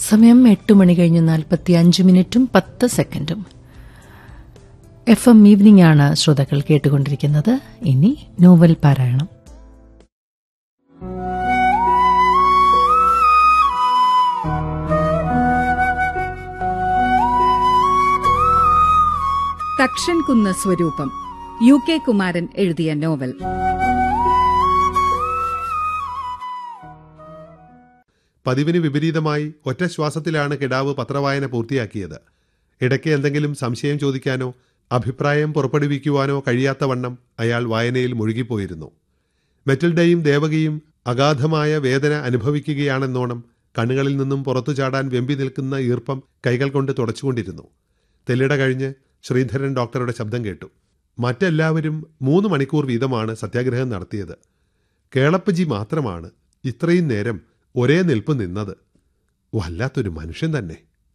സമയം 8 മണി കഴിഞ്ഞ് 45 മിനിറ്റും 10 സെക്കൻഡും. FM ഈവനിംഗ് ആണ് ശ്രോതാക്കൾ കേട്ടുകൊണ്ടിരിക്കുന്നത്. ഇനി നോവൽ പാരായണം. തക്ഷൻകുന്ന് സ്വരൂപം, UK കുമാരൻ എഴുതിയ നോവൽ. പതിവിന് വിപരീതമായി ഒറ്റ ശ്വാസത്തിലാണ് കിടാവ് പത്രവായന പൂർത്തിയാക്കിയത്. ഇടയ്ക്ക് എന്തെങ്കിലും സംശയം ചോദിക്കാനോ അഭിപ്രായം പുറപ്പെടുവിക്കുവാനോ കഴിയാത്തവണ്ണം അയാൾ വായനയിൽ മുഴുകിപ്പോയിരുന്നു. മെറ്റിൽഡയും ദേവകിയും അഗാധമായ വേദന അനുഭവിക്കുകയാണെന്നോണം കണ്ണുകളിൽ നിന്നും പുറത്തു ചാടാൻ വെമ്പി നിൽക്കുന്ന ഈർപ്പം കൈകൾ കൊണ്ട് തുടച്ചുകൊണ്ടിരുന്നു. തെല്ലിട കഴിഞ്ഞ് ശ്രീധരൻ ഡോക്ടറുടെ ശബ്ദം കേട്ടു. മറ്റെല്ലാവരും 3 മണിക്കൂർ വീതമാണ് സത്യാഗ്രഹം നടത്തിയത്. കേളപ്പജി മാത്രമാണ് ഇത്രയും നേരം ഒരേ നിൽപ്പ് നിന്നത്. വല്ലാത്തൊരു മനുഷ്യൻ തന്നെ.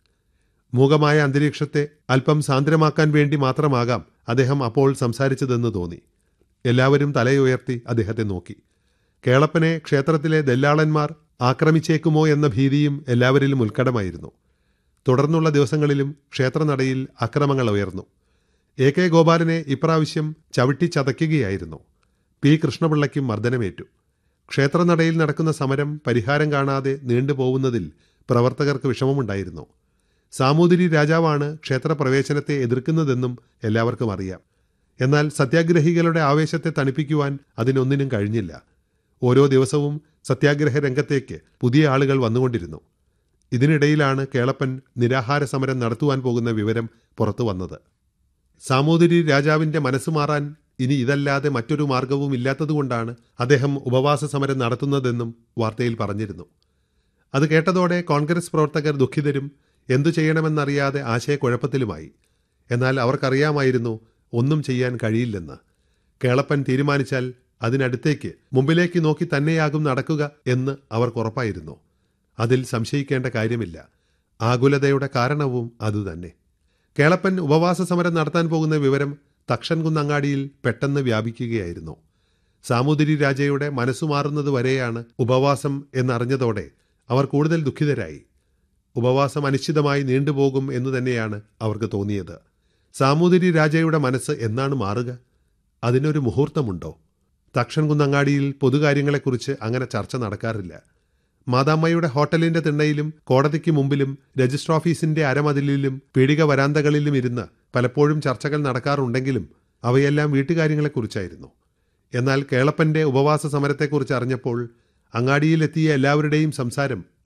മൂകമായ അന്തരീക്ഷത്തെ അല്പം സാന്ദ്രമാക്കാൻ വേണ്ടി മാത്രമാകാം അദ്ദേഹം അപ്പോൾ സംസാരിച്ചതെന്ന് തോന്നി. എല്ലാവരും തലയുയർത്തി അദ്ദേഹത്തെ നോക്കി. കേളപ്പനെ ക്ഷേത്രത്തിലെ ദല്ലാളന്മാർ ആക്രമിച്ചേക്കുമോ എന്ന ഭീതിയും എല്ലാവരിലും ഉത്കടമായിരുന്നു. തുടർന്നുള്ള ദിവസങ്ങളിലും ക്ഷേത്രനടയിൽ അക്രമങ്ങൾ ഉയർന്നു. AK ഗോപാലനെ ഇപ്രാവശ്യം ചവിട്ടി ചതയ്ക്കുകയായിരുന്നു. P കൃഷ്ണപിള്ളയ്ക്കും മർദ്ദനമേറ്റു. ക്ഷേത്രനടയിൽ നടക്കുന്ന സമരം പരിഹാരം കാണാതെ നീണ്ടുപോകുന്നതിൽ പ്രവർത്തകർക്ക് വിഷമമുണ്ടായിരുന്നു. സാമൂതിരി രാജാവാണ് ക്ഷേത്രപ്രവേശനത്തെ എതിർക്കുന്നതെന്നും എല്ലാവർക്കും അറിയാം. എന്നാൽ സത്യാഗ്രഹികളുടെ ആവേശത്തെ തണുപ്പിക്കുവാൻ അതിനൊന്നിനും കഴിഞ്ഞില്ല. ഓരോ ദിവസവും സത്യാഗ്രഹ രംഗത്തേക്ക് പുതിയ ആളുകൾ വന്നുകൊണ്ടിരുന്നു. ഇതിനിടയിലാണ് കേളപ്പൻ നിരാഹാര സമരം നടത്തുവാൻ പോകുന്ന വിവരം പുറത്തു വന്നത്. സാമൂതിരി രാജാവിൻ്റെ മനസ്സ് മാറാൻ ഇനി ഇതല്ലാതെ മറ്റൊരു മാർഗവും ഇല്ലാത്തതുകൊണ്ടാണ് അദ്ദേഹം ഉപവാസ സമരം നടത്തുന്നതെന്നും വാർത്തയിൽ പറഞ്ഞിരുന്നു. അത് കേട്ടതോടെ കോൺഗ്രസ് പ്രവർത്തകർ ദുഃഖിതരും എന്തു ചെയ്യണമെന്നറിയാതെ ആശയക്കുഴപ്പത്തിലുമായി. എന്നാൽ അവർക്കറിയാമായിരുന്നു ഒന്നും ചെയ്യാൻ കഴിയില്ലെന്ന്. കേളപ്പൻ തീരുമാനിച്ചാൽ അതിനടുത്തേക്ക് മുമ്പിലേക്ക് നോക്കി തന്നെയാകും നടക്കുക എന്ന് അവർക്കുറപ്പായിരുന്നു. അതിൽ സംശയിക്കേണ്ട കാര്യമില്ല. ആകുലതയുടെ കാരണവും അതുതന്നെ. കേളപ്പൻ ഉപവാസ സമരം നടത്താൻ പോകുന്ന വിവരം തക്ഷൻകുന്നങ്ങാടിയിൽ പെട്ടെന്ന് വ്യാപിക്കുകയായിരുന്നു. സാമൂതിരി രാജയുടെ മനസ്സുമാറുന്നത് വരെയാണ് ഉപവാസം എന്നറിഞ്ഞതോടെ അവർ കൂടുതൽ ദുഃഖിതരായി. ഉപവാസം അനിശ്ചിതമായി നീണ്ടുപോകും എന്നു തന്നെയാണ് അവർക്ക് തോന്നിയത്. സാമൂതിരി രാജയുടെ മനസ്സ് എന്നാണ് മാറുക? അതിനൊരു മുഹൂർത്തമുണ്ടോ? തക്ഷൻകുന്നങ്ങാടിയിൽ പൊതുകാര്യങ്ങളെക്കുറിച്ച് അങ്ങനെ ചർച്ച നടക്കാറില്ല. മാതാമ്മയുടെ ഹോട്ടലിന്റെ തിണ്ണയിലും കോടതിക്ക് മുമ്പിലും രജിസ്റ്റർ ഓഫീസിന്റെ അരമതിലിലും പീടിക വരാന്തകളിലും ഇരുന്ന് പലപ്പോഴും ചർച്ചകൾ നടക്കാറുണ്ടെങ്കിലും അവയെല്ലാം വീട്ടുകാര്യങ്ങളെക്കുറിച്ചായിരുന്നു. എന്നാൽ കേളപ്പന്റെ ഉപവാസ സമരത്തെക്കുറിച്ച് അറിഞ്ഞപ്പോൾ അങ്ങാടിയിലെത്തിയ എല്ലാവരുടെയും സംസാരം